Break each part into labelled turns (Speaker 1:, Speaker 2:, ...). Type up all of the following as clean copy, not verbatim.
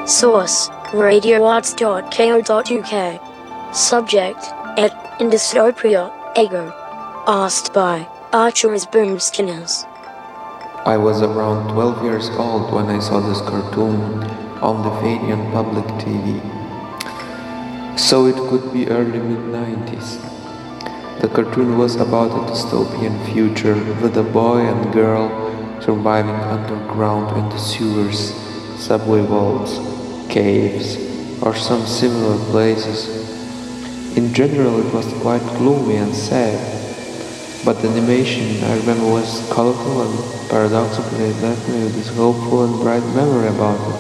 Speaker 1: Source: radioarts.co.uk. Subject: Et in dystopia, ego. Asked by Archer's Boomskinners.
Speaker 2: I was around 12 years old when I saw this cartoon on the Fadian public TV. So it could be early mid-90s. The cartoon was about a dystopian future with a boy and girl surviving underground in the sewers, subway vaults, caves, or some similar places. In general, it was quite gloomy and sad, but the animation, I remember, was colorful and paradoxically it left me with this hopeful and bright memory about it.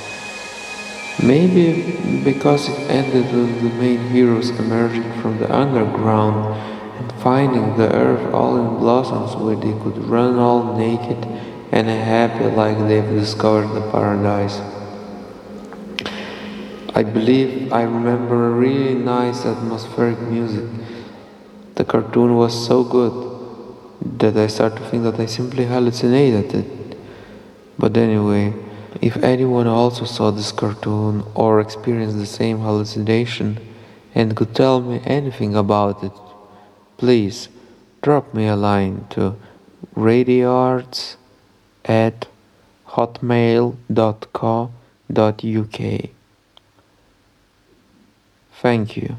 Speaker 2: Maybe because it ended with the main heroes emerging from the underground and finding the earth all in blossoms where they could run all naked and happy like they've discovered the paradise. I believe I remember really nice atmospheric music. The cartoon was so good that I started to think that I simply hallucinated it. But anyway, if anyone also saw this cartoon or experienced the same hallucination and could tell me anything about it, please drop me a line to radioarts@hotmail.co.uk. Thank you.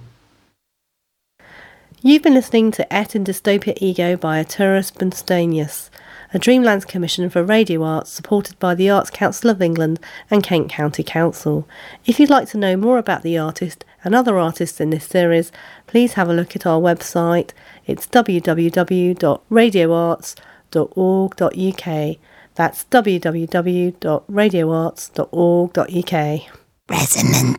Speaker 3: You've been listening to Et in Dystopia Ego by Arturus Bunstanius, a Dreamlands commission for Radio Arts supported by the Arts Council of England and Kent County Council. If you'd like to know more about the artist and other artists in this series, please have a look at our website. It's www.radioarts.org.uk. That's www.radioarts.org.uk.
Speaker 4: Resonant.